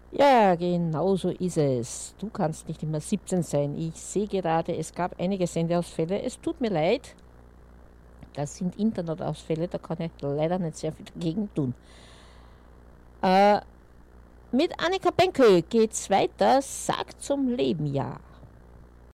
Ja, genau so ist es. Du kannst nicht immer 17 sein. Ich sehe gerade, es gab einige Sendeausfälle. Es tut mir leid. Das sind Internetausfälle, da kann ich leider nicht sehr viel dagegen tun. Äh, mit Annika Benke geht's weiter. Sagt zum Leben ja.